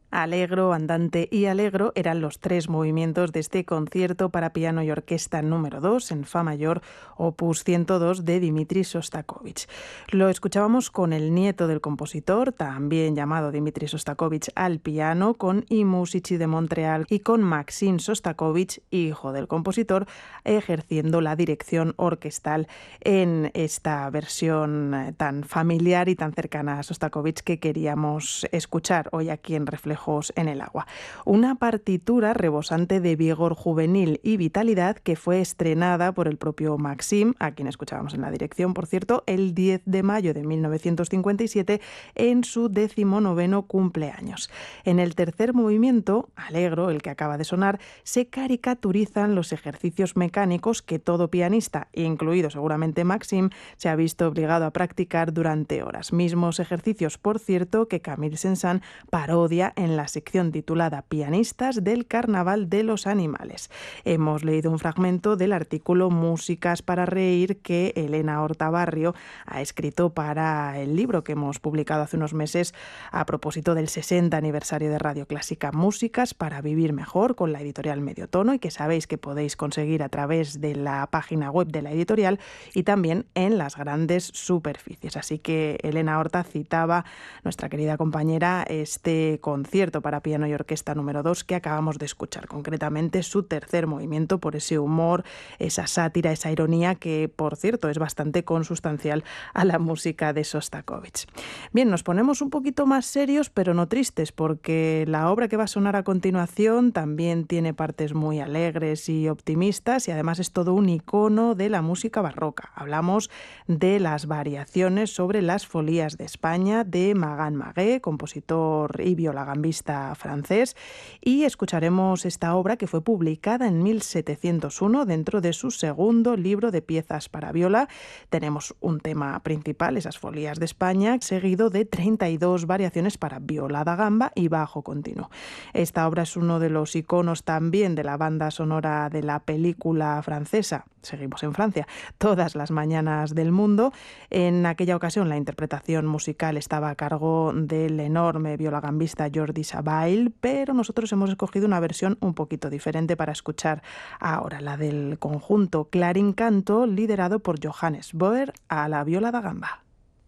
Allegro, Andante y Allegro eran los tres movimientos de este concierto para piano y orquesta número 2 en Fa mayor, opus 102 de Dmitri Shostakovich. Lo escuchábamos con el nieto del compositor, también llamado Dmitri Shostakovich, al piano, con I Musici de Montreal, y con Maxim Shostakovich, hijo del compositor, ejerciendo la dirección orquestal en esta versión tan familiar y tan cercana a Shostakovich que queríamos escuchar hoy aquí en Reflejos en el Agua. Una partitura rebosante de vigor juvenil y vitalidad que fue estrenada por el propio Maxim, a quien escuchábamos en la dirección, por cierto, el 10 de mayo de 1957 en su 19º cumpleaños. En el tercer movimiento, Allegro, el que acaba de sonar, se caricaturizan los ejercicios mecánicos que todo pianista, incluido seguramente Maxim, se ha visto obligado a practicar durante horas. Mismos ejercicios, por cierto, que Camille Saint-Saëns parodia en la sección titulada Pianistas del Carnaval de los Animales. Hemos leído un fragmento del artículo Músicas para reír que Elena Horta-Barrio ha escrito para el libro que hemos publicado hace unos meses a propósito del 60 aniversario de Radio Clásica, Músicas para vivir mejor, con la editorial Medio Tono, y que sabéis que podéis conseguir a través de la página web de la editorial y también en las grandes superficies. Así que Elena Horta citaba, nuestra querida compañera, este concierto para piano y orquesta número 2 que acabamos de escuchar, concretamente su tercer movimiento, por ese humor, esa sátira, esa ironía que, por cierto, es bastante consustancial a la música de Shostakovich. Bien, nos ponemos un poquito más serios, pero no tristes, porque la obra que va a sonar a continuación también tiene partes muy alegres y optimistas, y además es todo un icono de la música barroca. Hablamos de las variaciones sobre las folías de España de Magan Magué, compositor y violagambista francés, y escucharemos esta obra que fue publicada en 1701 dentro de su segundo libro de piezas para viola. Tenemos un tema principal, esas folías de España, seguido de 32 variaciones para viola da gamba y bajo continuo. Esta obra es uno de los iconos también de la banda sonora de la película francesa, seguimos en Francia, Todas las mañanas del mundo. En aquella ocasión la interpretación musical estaba a cargo del enorme violagambista Jordi Savall, pero nosotros hemos escogido una versión un poquito diferente para escuchar ahora, la del conjunto Clarín Canto, liderado por Johannes Boer a la viola da gamba.